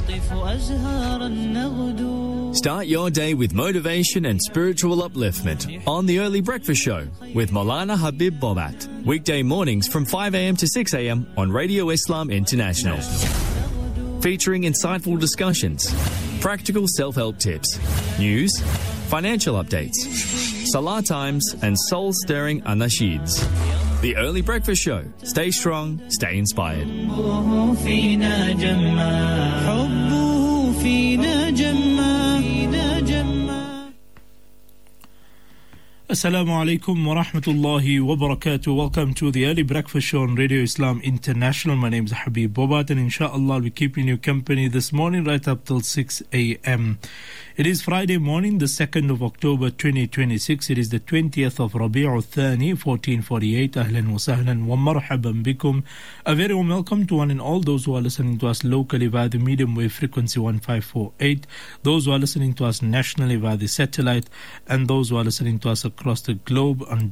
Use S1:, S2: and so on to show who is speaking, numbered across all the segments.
S1: Start your day with motivation and spiritual upliftment on the Early Breakfast Show with Maulana Habib Bobat. Weekday mornings from 5 a.m. to 6 a.m. on Radio Islam International. Featuring insightful discussions, practical self-help tips, news, financial updates, salah times and soul-stirring anasheeds. The Early Breakfast Show. Stay strong, stay inspired.
S2: Assalamu alaikum wa rahmatullahi wa barakatuh. Welcome to the Early Breakfast Show on Radio Islam International. My name is Habib Bobat, and inshallah I'll be keeping you company this morning right up till 6 a.m. It is Friday morning, the 2nd of October 2026. It is the 20th of Rabi'ul Thani 1448. Ahlan wa sahlan wa marhaban bikum. A very warm welcome to one and all those who are listening to us locally via the medium wave frequency 1548, those who are listening to us nationally via the satellite, and those who are listening to us across the globe on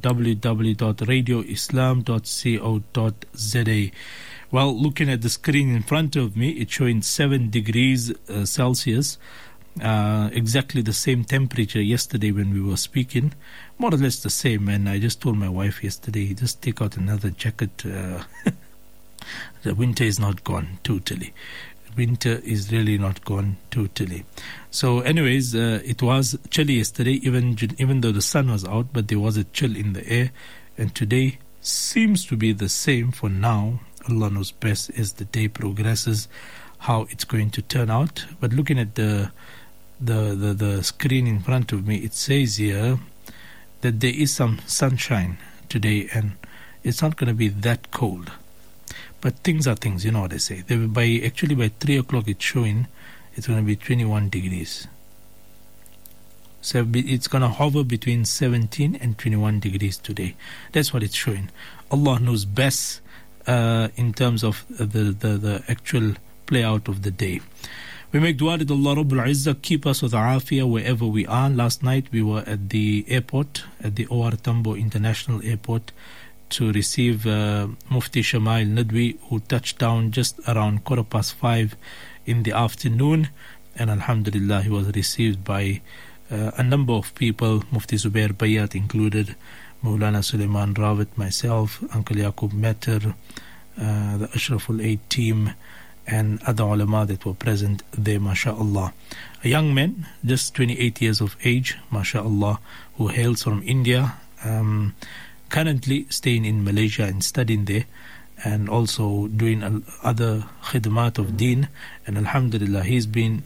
S2: www.radioislam.co.za. Well, looking at the screen in front of me, it's showing 7 degrees Celsius. Exactly the same temperature yesterday when we were speaking, more or less the same. And I just told my wife yesterday, just take out another jacket. The winter is not gone totally. Winter is really not gone totally. So anyways, it was chilly yesterday, even though the sun was out, but there was a chill in the air. And today seems to be the same for now. Allah knows best as the day progresses how it's going to turn out. But looking at the screen in front of me, it says here that there is some sunshine today and it's not going to be that cold. But things are things, you know what I say. By 3 o'clock it's showing it's going to be 21 degrees. So it's going to hover between 17 and 21 degrees today. That's what it's showing. Allah knows best in terms of the actual play out of the day. We make dua that Allah Rabbul Izzah keep us with afiyah wherever we are. Last night we were at the airport, at the OR Tambo International Airport, to receive Mufti Shamail Nadwi, who touched down just around 5:15 in the afternoon. And Alhamdulillah, he was received by a number of people, Mufti Zubair Bayat included, Maulana Suleiman Rawat, myself, Uncle Yaqub Matter, the Ashraful Aid team, and other ulama that were present there, mashallah. A young man, just 28 years of age, mashallah, who hails from India, currently staying in Malaysia and studying there, and also doing other khidmat of deen. And alhamdulillah, he's been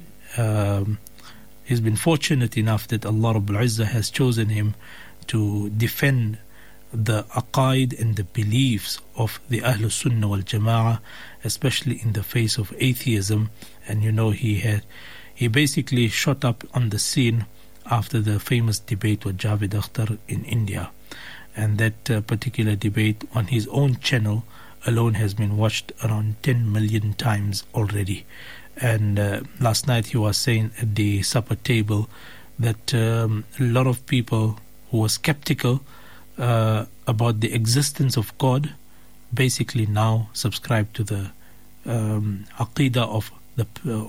S2: fortunate enough that Allah Rabbul Izzah has chosen him to defend the aqaid and the beliefs of the Ahlus Sunnah wal Jama'ah, especially in the face of atheism. And you know, he basically shot up on the scene after the famous debate with Javed Akhtar in India. And that particular debate on his own channel alone has been watched around 10 million times already. And last night he was saying at the supper table that a lot of people who were skeptical about the existence of God basically now subscribe to the aqidah